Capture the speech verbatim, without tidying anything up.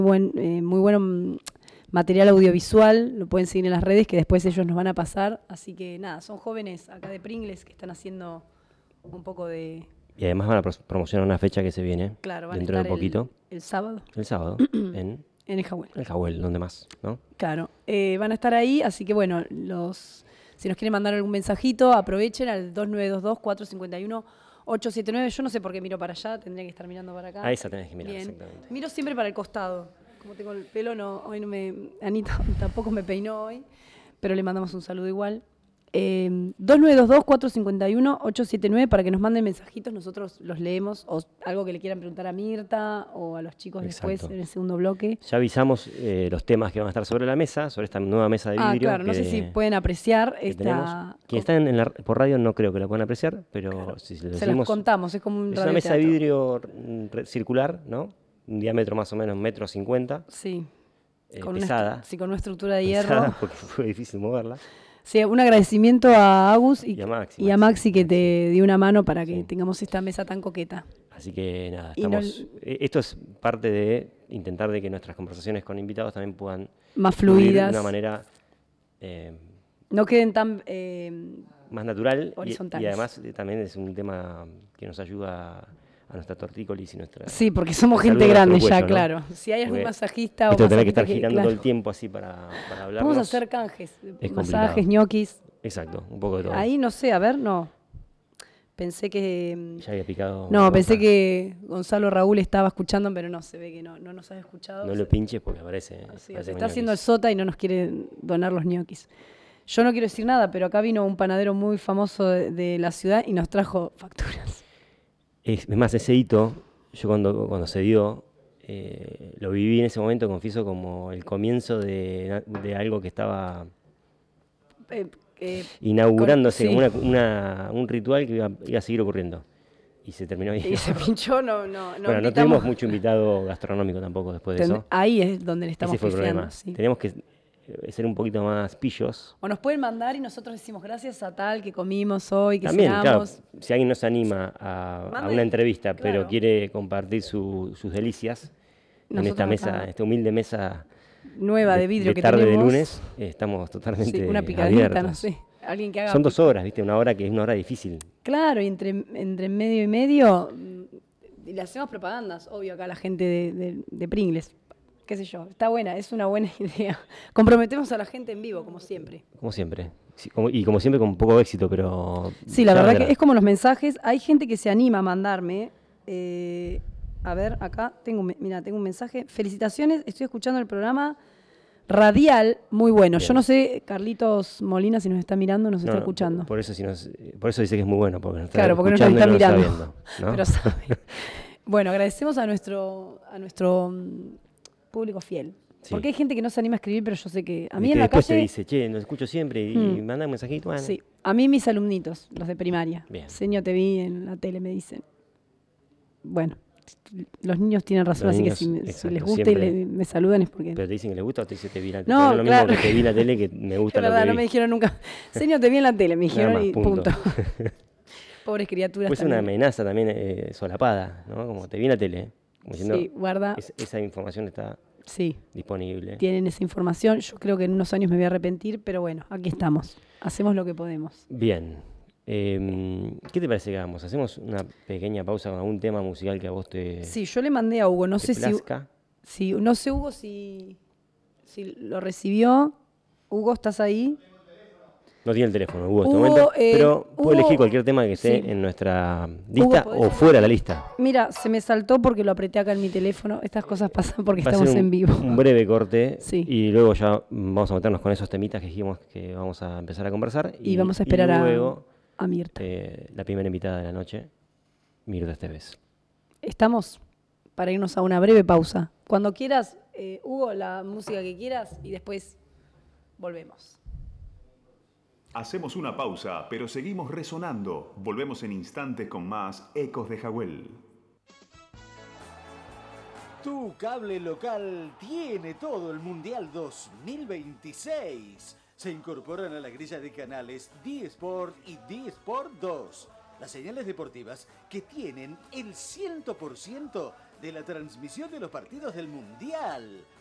Buen, eh, muy buen material audiovisual, lo pueden seguir en las redes que después ellos nos van a pasar, así que nada, son jóvenes acá de Pringles que están haciendo un poco de... Y además van a pro- promocionar una fecha que se viene Claro, van dentro a de estar poquito. El, el sábado. El sábado, en En el Jawel. el Jawel, ¿dónde más? ¿No? Claro, eh, van a estar ahí, así que bueno, los si nos quieren mandar algún mensajito, aprovechen al dos nueve dos dos, cuatro cinco uno, ocho siete nueve. Yo no sé por qué miro para allá, tendría que estar mirando para acá. A esa tenés que mirar, Bien. exactamente. Miro siempre para el costado. Como tengo el pelo, no, hoy no me... Anita tampoco me peinó hoy, pero le mandamos un saludo igual. Eh, dos nueve dos dos, cuatro cinco uno, ocho siete nueve para que nos manden mensajitos, nosotros los leemos, o algo que le quieran preguntar a Mirta o a los chicos Exacto. después en el segundo bloque. Ya avisamos eh, los temas que van a estar sobre la mesa, sobre esta nueva mesa de Ah, vidrio. claro, no sé que- si pueden apreciar que esta... tenemos. Quienes están en la, por radio no creo que la puedan apreciar, pero Claro, si se lo se decimos, los contamos, es como un es una mesa de radioteatro. vidrio mm, re- circular, ¿no? Un diámetro más o menos metro cincuenta, Sí. eh, Con pesada. Una, sí, con una estructura de pesada, hierro. porque fue difícil moverla. Sí, un agradecimiento a Agus y, Y a Maxi, y a Maxi, Maxi que Maxi. te dio una mano para que Sí. tengamos esta mesa tan coqueta. Así que nada, Y no- estamos, eh, esto es parte de intentar de que nuestras conversaciones con invitados también puedan Más fluir fluidas. de una manera eh, No queden tan... eh, más natural y, horizontales. y además eh, también es un tema que nos ayuda a nuestra tortícolis y nuestra... sí, porque somos el gente saludo a grande nuestro ya, cuello, ¿no? claro. Si hay algún Porque masajista o esto de tener que estar masajista girando claro. todo el tiempo así para, para hablarnos. Vamos a hacer canjes, es masajes, complicado. ñoquis. Exacto, un poco de todo. Ahí no sé, a ver, no. Pensé que... Ya había picado. No, la pensé boca. que Gonzalo Raúl estaba escuchando, pero no, se ve que no, no nos ha escuchado. No lo pinches porque aparece. Sí, aparece se con está ñoquis. haciendo el sota y no nos quiere donar los ñoquis. Yo no quiero decir nada, pero acá vino un panadero muy famoso de, de la ciudad y nos trajo facturas. Es, es más, ese hito, yo cuando, cuando se dio, eh, lo viví en ese momento, confieso, como el comienzo de, de algo que estaba Eh, eh, inaugurándose, Con- como sí. una, una- un ritual que iba, iba a seguir ocurriendo. Y se terminó ahí. y se pinchó, no, no, no. bueno, no invitamos- tuvimos mucho invitado gastronómico tampoco después de Ten- eso. Ahí es donde le estamos Ese fue el pifiando, problema. sí. Teníamos que eh, ser un poquito más pillos. O nos pueden mandar y nosotros decimos gracias a tal que comimos hoy, que También, claro, cenamos. si alguien no se anima a, a Mande- una entrevista, claro. pero quiere compartir su- sus delicias en Nosotros esta mesa, acá- en esta humilde mesa Nueva de vidrio que tarde tenemos. de lunes, eh, estamos totalmente Sí, una picadita, abiertos. no sé. Alguien que haga. Son dos horas, ¿viste? Una hora que es una hora difícil. Claro, y entre, entre medio y medio mm, y le hacemos propagandas, obvio, acá a la gente de, de- de Pringles. Qué sé yo, está buena, es una buena idea. Comprometemos a la gente en vivo, como siempre. Como siempre. Sí, como- y como siempre con poco éxito, pero... Sí, la ya verdad vendrá. que es como los mensajes. Hay gente que se anima a mandarme. eh, a ver, acá tengo, un me- mira, tengo un mensaje. Felicitaciones, estoy escuchando el programa radial, muy bueno. Yo Bien. no sé, Carlitos Molina, si nos está mirando, nos No, está no, escuchando. Por, por eso, si nos- por eso dice que es muy bueno, porque nos está Claro, porque no nos escuchando está y no nos mirando. viendo, ¿no? Pero sabe. Bueno, agradecemos a nuestro, a nuestro mm, público fiel. Sí. Porque hay gente que no se anima a escribir, pero yo sé que a Y mí que en la después calle... te dice, che, lo escucho siempre y, Mm. y manda un mensajito. Bueno, Sí, a mí mis alumnitos, los de primaria. Bien. Señor, te vi en la tele, me dicen. Bueno, los niños tienen razón, Los así niños, que si, me, si exacto, les gusta siempre. y le- me saludan es porque... Pero te dicen que les gusta o te dice te vi en la tele. No, es lo claro. mismo que te vi en la tele que me gusta Es lo verdad, que no vi. me dijeron nunca. Señor, te vi en la tele, me Nada dijeron más, y punto. punto. Pobres criaturas. Puede ser una también. amenaza también eh, solapada, ¿no? Como te vi en la tele. Como diciendo, Sí, guarda. es- esa información está Sí, disponible. tienen esa información. Yo creo que en unos años me voy a arrepentir, pero bueno, aquí estamos. Hacemos lo que podemos. Bien. Eh, ¿Qué te parece que hagamos? ¿Hacemos una pequeña pausa con algún tema musical que a vos te, Sí, yo le mandé a Hugo, no te sé si, plazca? si... No sé, Hugo, si, si lo recibió. Hugo, ¿estás ahí? No tiene el teléfono, Hugo, en este Hugo, momento, eh, pero Hugo- puede elegir cualquier tema que esté sí. en nuestra lista ¿podés o llamar? fuera de la lista. Mira, se me saltó porque lo apreté acá en mi teléfono. Estas cosas pasan porque Va a estamos ser un, en vivo. un breve corte Sí. y luego ya vamos a meternos con esos temitas que dijimos que vamos a empezar a conversar. Y vamos a esperar y a- luego, A Mirta. eh, la primera invitada de la noche, Mirta Esteves. Estamos para irnos a una breve pausa. Cuando quieras, eh, Hugo, la música que quieras y después volvemos. Hacemos una pausa, pero seguimos resonando. Volvemos en instantes con más Ecos de Jawel. Tu cable local tiene todo el Mundial dos mil veintiséis. Se incorporan a la grilla de canales D-Sport y D-Sport dos. Las señales deportivas que tienen el cien por ciento de la transmisión de los partidos del Mundial.